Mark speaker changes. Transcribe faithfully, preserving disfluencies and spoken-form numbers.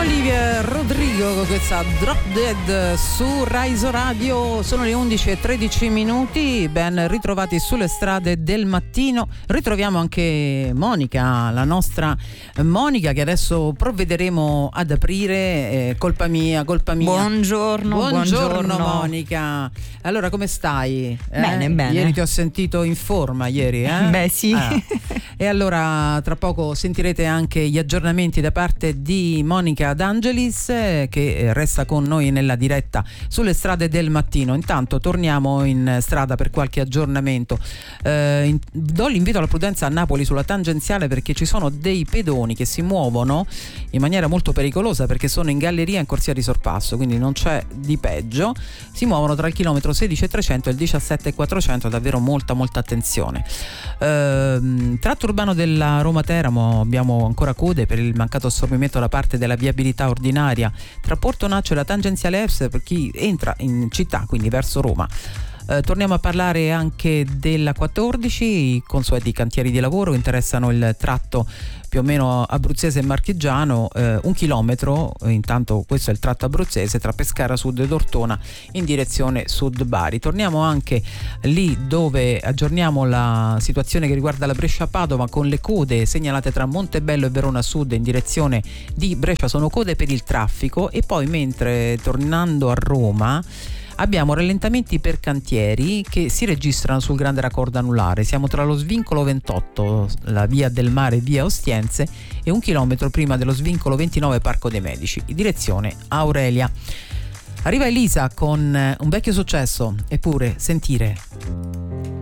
Speaker 1: Olivia Rodrigo con questa Drop Dead su Raiso Radio. Sono le undici e tredici minuti, ben ritrovati sulle strade del mattino. Ritroviamo anche Monica, la nostra Monica, che adesso provvederemo ad aprire. Eh, colpa mia, colpa mia.
Speaker 2: Buongiorno,
Speaker 1: buongiorno,
Speaker 2: buongiorno
Speaker 1: Monica. Allora, come stai? Eh?
Speaker 2: Bene, bene.
Speaker 1: Ieri ti ho sentito in forma, ieri, eh?
Speaker 2: Beh, sì.
Speaker 1: Ah. E allora tra poco sentirete anche gli aggiornamenti da parte di Monica D'Angelis, eh, che resta con noi nella diretta sulle strade del mattino. Intanto torniamo in strada per qualche aggiornamento. Eh, in, do l'invito alla prudenza a Napoli sulla tangenziale, perché ci sono dei pedoni che si muovono in maniera molto pericolosa, perché sono in galleria in corsia di sorpasso, quindi non c'è di peggio. Si muovono tra il chilometro sedici e trecento e il diciassette e quattrocento, davvero molta molta attenzione. Eh, tratto urbano della Roma-Teramo abbiamo ancora code per il mancato assorbimento da parte della viabilità ordinaria tra Porto Naccio e la tangenziale Est per chi entra in città, quindi verso Roma. Eh, torniamo a parlare anche della quattordici, i consueti cantieri di lavoro che interessano il tratto più o meno abruzzese e marchigiano, eh, un chilometro, intanto questo è il tratto abruzzese, tra Pescara Sud ed Ortona in direzione Sud Bari. Torniamo anche lì dove aggiorniamo la situazione che riguarda la Brescia-Padova, con le code segnalate tra Montebello e Verona Sud in direzione di Brescia, sono code per il traffico. E poi, mentre tornando a Roma, abbiamo rallentamenti per cantieri che si registrano sul grande raccordo anulare. Siamo tra lo svincolo ventotto, la via del mare via Ostiense, e un chilometro prima dello svincolo ventinove Parco dei Medici in direzione Aurelia. Arriva Elisa con un vecchio successo, eppure sentire.